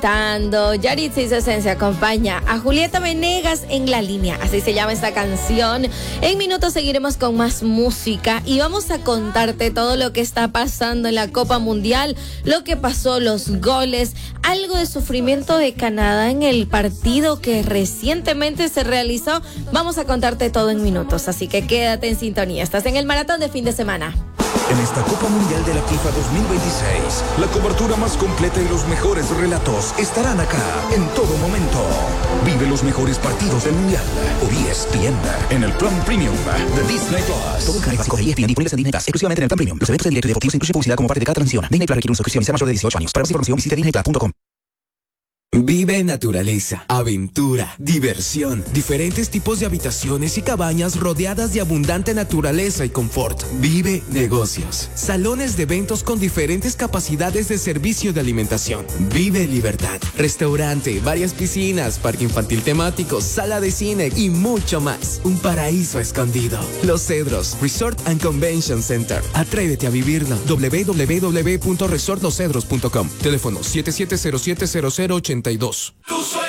disfrutando. Yaritza y su esencia acompaña a Julieta Venegas en la línea. Así se llama esta canción. En minutos seguiremos con más música y vamos a contarte todo lo que está pasando en la Copa Mundial, lo que pasó, los goles, algo de sufrimiento de Canadá en el partido que recientemente se realizó. Vamos a contarte todo en minutos, así que quédate en sintonía. Estás en el maratón de fin de semana. En esta Copa Mundial de la FIFA 2026, la cobertura más completa y los mejores relatos estarán acá en todo momento. Vive los mejores partidos del Mundial por ESPN en el plan Premium de Disney Plus. Todo el canal básico de ESPN disponibles en Disney Plus, exclusivamente en el plan Premium. Los eventos en directo y deportivos incluyen publicidad como parte de cada transmisión. Disney Plus requiere una suscripción y sea mayor de 18 años. Para más información visite disneyplus.com. Vive naturaleza, aventura, diversión, diferentes tipos de habitaciones y cabañas rodeadas de abundante naturaleza y confort. Vive negocios, salones de eventos con diferentes capacidades de servicio de alimentación. Vive libertad, restaurante, varias piscinas, parque infantil temático, sala de cine y mucho más. Un paraíso escondido. Los Cedros, Resort and Convention Center. Atrévete a vivirlo. www.resortloscedros.com. Teléfono 7707008082.